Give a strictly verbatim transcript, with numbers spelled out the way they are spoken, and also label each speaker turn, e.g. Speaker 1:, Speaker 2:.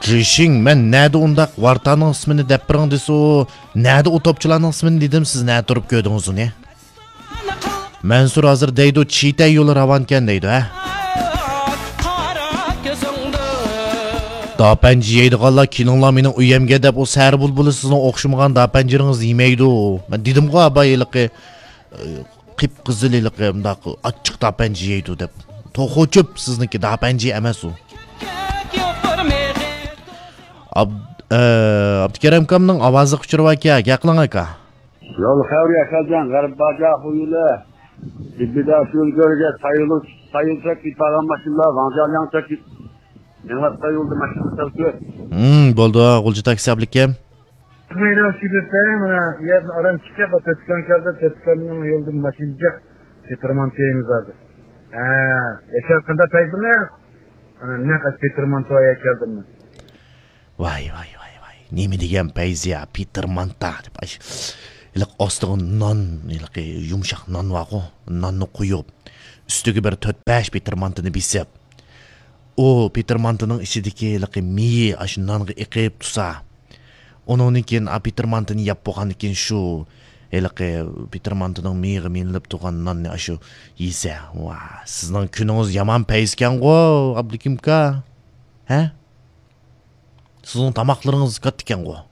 Speaker 1: Jishing, men nerede undaq vartanın ismini dep biring desu, nerede o topçularning ismini dedim, siz nerede turib ko'rdingiz uni? Mansur hozir deydi, Chitay yo'li ravonkan deydi, ha? Dapanji yeydiganlar kininglar mening uyamga deb o sar bulbuli sizning o'xshamagan dapanjiringiz yemaydi. Men dedim-ku abayliqi qip qiziliqi undaq achchiq dapanji yeydi deb. To'xochib sizniki dapanji emas u. Ab Abdukaram kamning ovozi qichirib aka, gaqlang aka.
Speaker 2: Yo'l xayr yashagan g'arib baja huyuli. Ibida şul görge sayılır sayılacak bir param maşınlar vancalyang çekip neler sayıldı maşını çalışıyor.
Speaker 1: Hmm, bo'ldi, G'ulji taksi ablikim.
Speaker 3: Meni şibetlerim mana yerni aran chiqib o'tgan kalda tetkanning yo'lda mashinga Peterman teyimiz vardı. Ha, yaşarkanda taydınlar. Ana ne kadar Peterman to'ya keldim.
Speaker 1: Vay vay vay vay. Nima degan payziya Peterman ta deb. İlk ostiga non, ilk yumshoq non var-ku, nonni qo'yib, ustiga bir to'rt besh Petermantini bisib. O Petermantining ichidagi ilk miyi ash nonga iqib tursa, undan keyin a Petermantini yeb bo'lgandan keyin shu ilk Petermantining miyiga minilib turgan nonni ashu yesa, va sizning kuningiz yomon payskan-ku, Abdukimka. Ha? Sizning tamoqlaringiz katta ekan-ku.